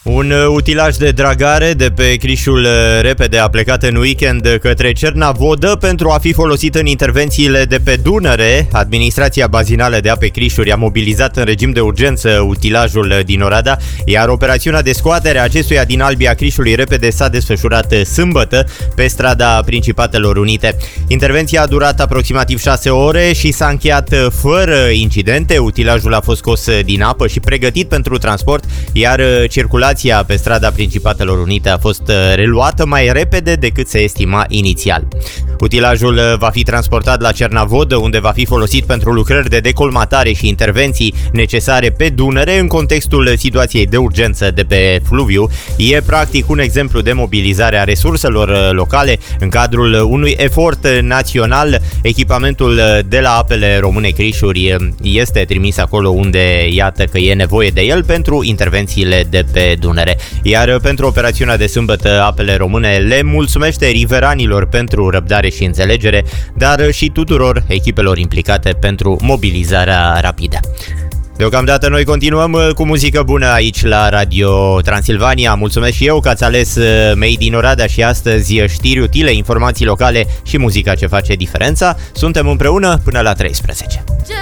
Un utilaj de dragare de pe Crișul Repede a plecat în weekend către Cernavodă pentru a fi folosit în intervențiile de pe Dunăre. Administrația bazinală de ape Crișuri a mobilizat în regim de urgență utilajul din Oradea, iar operațiunea de scoatere a acestuia din albia Crișului Repede s-a desfășurat sâmbătă pe strada Principatelor Unite. Intervenția a durat aproximativ 6 ore și s-a încheiat fără incidente. Utilajul a fost scos din apă și pregătit pentru transport, iar circulația pe strada Principatelor Unite a fost reluată mai repede decât se estima inițial. Utilajul va fi transportat la Cernavodă, unde va fi folosit pentru lucrări de decolmatare și intervenții necesare pe Dunăre în contextul situației de urgență de pe fluviu. E practic un exemplu de mobilizare a resurselor locale în cadrul unui efort național. Echipamentul de la Apele Române Crișuri este trimis acolo unde iată că e nevoie de el pentru intervențiile de pe Dunăre. Iar pentru operațiunea de sâmbătă, Apele Române le mulțumește riveranilor pentru răbdare și înțelegere, dar și tuturor echipelor implicate pentru mobilizarea rapidă. Deocamdată noi continuăm cu muzică bună aici la Radio Transilvania. Mulțumesc și eu că ați ales Made in Oradea și astăzi știri utile, informații locale și muzica ce face diferența. Suntem împreună până la 13.